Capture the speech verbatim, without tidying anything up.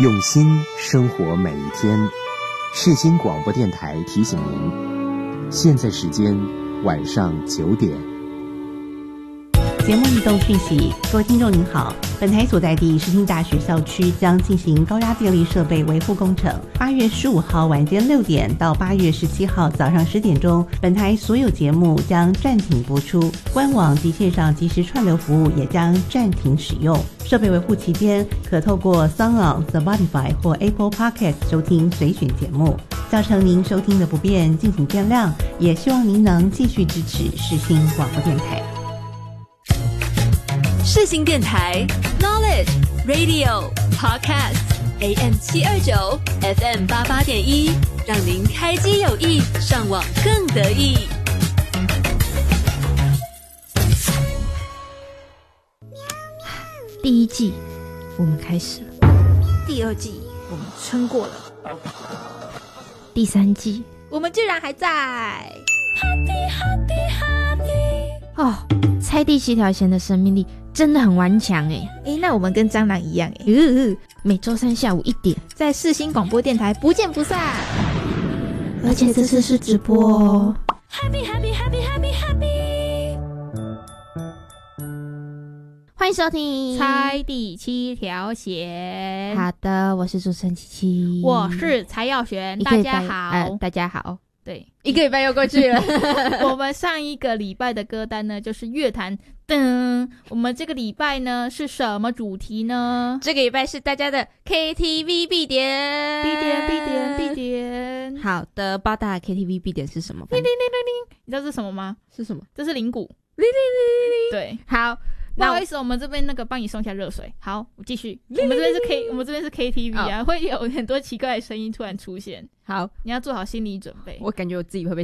用心生活每一天。世新广播电台提醒您，现在时间晚上九点。 节目移动讯息，各位听众您好，本台所在地世新大学校区将进行高压电力设备维护工程。八月十五号晚间六点到八月十七号早上十点钟，本台所有节目将暂停播出，官网及线上即时串流服务也将暂停使用。设备维护期间，可透过 SoundOn、Spotify 或 Apple Podcast 收听随选节目。造成您收听的不便，敬请见谅，也希望您能继续支持世新广播电台。 世新电台 Knowledge Radio Podcast A M 七二九 F M 八八点一，让您开机有益，上网更得意。 第一季我们开始了， 第二季我们撑过了， 第三季我们居然还在。 哦，猜第七条线的生命力真的很顽强哎！ 诶，那我们跟蟑螂一样哎、 呃，每周三下午一点， 在世新广播电台不见不散。 而且这次是直播哦。 Happy Happy Happy Happy Happy， 欢迎收听猜第七条线。 好的，我是主持人琪琪， 我是蔡耀璇，大家好、 呃，大家好。 对， 一个礼拜又过去了。 我们上一个礼拜的歌单呢，就是乐坛噔。我们这个礼拜呢是什么主题呢？ 这个礼拜是大家的 K T V 必点， 必点必点必点。 好的，不知道大家 K T V 必点是什么？ 铃铃铃铃铃，你知道是什么吗？ 是什么？ 这是铃鼓。 铃铃铃铃。 对， 好。 不好意思，我们这边那个帮你送一下热水。好，我继续。我们这边是 K， 我们这边是 K T V 啊， oh. 会有很多奇怪的声音突然出现。 好， 你要做好心理准备。 我感觉我自己会被